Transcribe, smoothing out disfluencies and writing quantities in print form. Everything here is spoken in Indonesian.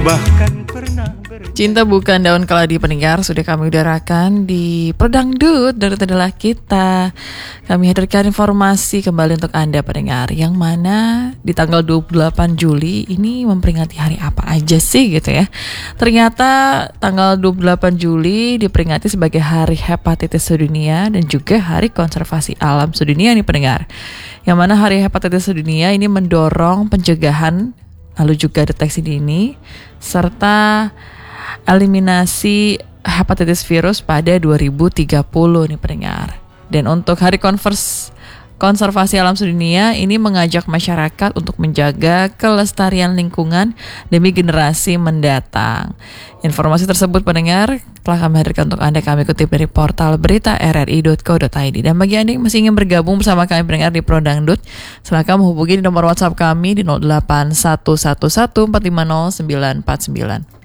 Bahkan pernah Cinta bukan daun keladi pendengar, sudah kami udarakan di Perdangdut dari adalah kita. Kami hadirkan informasi kembali untuk Anda pendengar, yang mana di tanggal 28 Juli ini memperingati hari apa aja sih gitu ya. Ternyata tanggal 28 Juli diperingati sebagai Hari Hepatitis Sedunia dan juga Hari Konservasi Alam Sedunia nih pendengar. Yang mana Hari Hepatitis Sedunia ini mendorong pencegahan, lalu juga deteksi dini, serta eliminasi hepatitis virus pada 2030 nih pendengar. Dan untuk Hari Konservasi Alam Sedunia ini mengajak masyarakat untuk menjaga kelestarian lingkungan demi generasi mendatang. Informasi tersebut pendengar telah kami hadirkan untuk Anda, kami kutip dari portal berita rri.co.id. Dan bagi Anda yang masih ingin bergabung bersama kami pendengar di Prodangdut, silakan menghubungi di nomor WhatsApp kami di 08111450949.